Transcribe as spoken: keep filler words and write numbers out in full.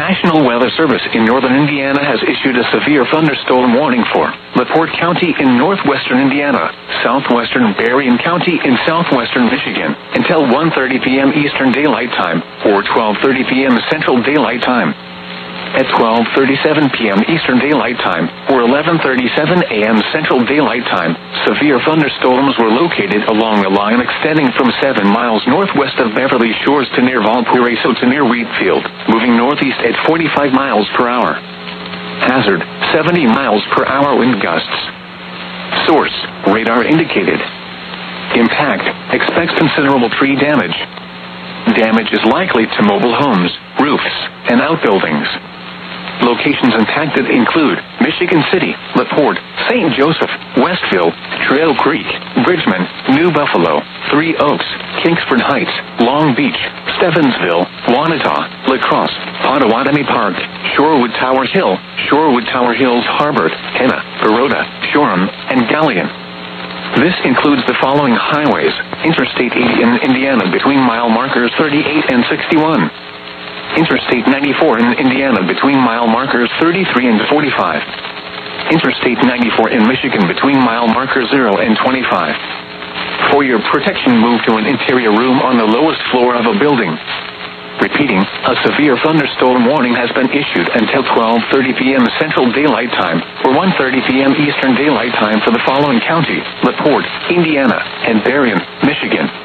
National Weather Service in northern Indiana has issued a severe thunderstorm warning for LaPorte County in northwestern Indiana, southwestern Berrien County in southwestern Michigan, until one thirty p.m. Eastern Daylight Time, or twelve thirty p.m. Central Daylight Time. At twelve thirty-seven p.m. Eastern Daylight Time, or eleven thirty-seven a.m. Central Daylight Time, severe thunderstorms were located along a line extending from seven miles northwest of Beverly Shores to near Valparaiso to near Wheatfield, moving northeast at forty-five miles per hour. Hazard, seventy miles per hour wind gusts. Source, radar indicated. Impact, expects considerable tree damage. Damage is likely to mobile homes, roofs, and outbuildings. Locations impacted include Michigan City, LaPorte, Saint Joseph, Westville, Trail Creek, Bridgman, New Buffalo, Three Oaks, Kingsford Heights, Long Beach, Stevensville, Wanata, La Crosse, Pottawatomie Park, Shorewood Tower Hill, Shorewood Tower Hills Harbor, Henna, Baroda, Shoreham, and Galion. This includes the following highways: Interstate eighty in Indiana between mile markers thirty-eight and sixty-one. Interstate ninety-four in Indiana between mile markers thirty-three and forty-five. Interstate ninety-four in Michigan between mile markers zero and twenty-five. For your protection, move to an interior room on the lowest floor of a building. Repeating, a severe thunderstorm warning has been issued until twelve thirty p.m. Central Daylight Time, or one thirty p.m. Eastern Daylight Time for the following county: LaPorte, Indiana, and Berrien, Michigan.